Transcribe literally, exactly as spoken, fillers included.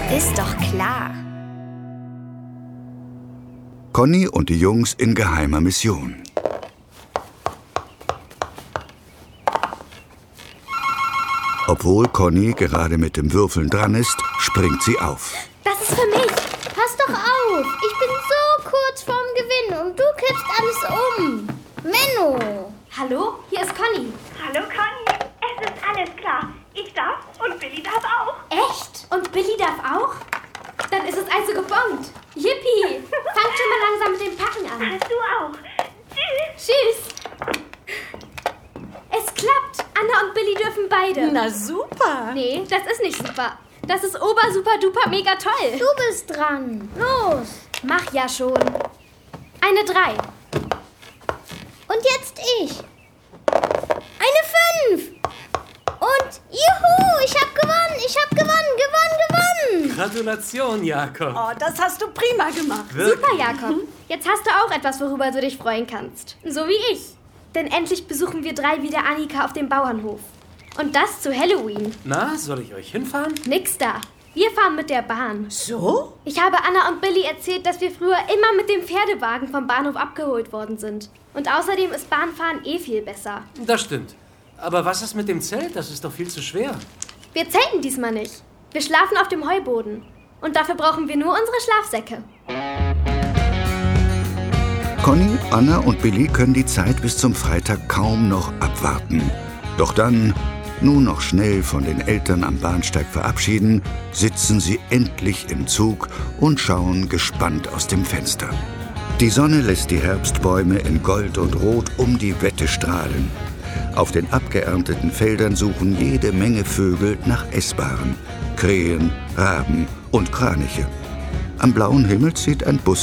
Ist doch klar. Conny und die Jungs in geheimer Mission. Obwohl Conny gerade mit dem Würfeln dran ist, springt sie auf. Das ist für mich. Pass doch auf, ich bin so kurz vorm Gewinn und du kippst alles um. Menno! Hallo, hier ist Conny. Hallo Conny, es ist alles klar. Ich darf und Billy darf auch. Echt? Und Billy darf auch? Dann ist es also gebongt. Yippie! Fangt schon mal langsam mit dem Packen an. Du auch. Tschüss. Tschüss. Es klappt. Anna und Billy dürfen beide. Na super. Nee, das ist nicht super. Das ist ober, super, duper, mega toll. Du bist dran. Los. Mach ja schon. Eine drei. Und jetzt ich. Eine fünf. Und juhu, ich hab gewonnen, ich hab gewonnen, gewonnen, gewonnen. Gratulation, Jakob. Oh, das hast du prima gemacht. Wirklich? Super, Jakob. Jetzt hast du auch etwas, worüber du dich freuen kannst. So wie ich. Denn endlich besuchen wir drei wieder Annika auf dem Bauernhof. Und das zu Halloween. Na, soll ich euch hinfahren? Nix da. Wir fahren mit der Bahn. So? Ich habe Anna und Billy erzählt, dass wir früher immer mit dem Pferdewagen vom Bahnhof abgeholt worden sind. Und außerdem ist Bahnfahren eh viel besser. Das stimmt. Aber was ist mit dem Zelt? Das ist doch viel zu schwer. Wir zelten diesmal nicht. Wir schlafen auf dem Heuboden. Und dafür brauchen wir nur unsere Schlafsäcke. Conny, Anna und Billy können die Zeit bis zum Freitag kaum noch abwarten. Doch dann, nun noch schnell von den Eltern am Bahnsteig verabschieden, sitzen sie endlich im Zug und schauen gespannt aus dem Fenster. Die Sonne lässt die Herbstbäume in Gold und Rot um die Wette strahlen. Auf den abgeernteten Feldern suchen jede Menge Vögel nach Essbaren. Krähen, Raben und Kraniche. Am blauen Himmel zieht ein Bus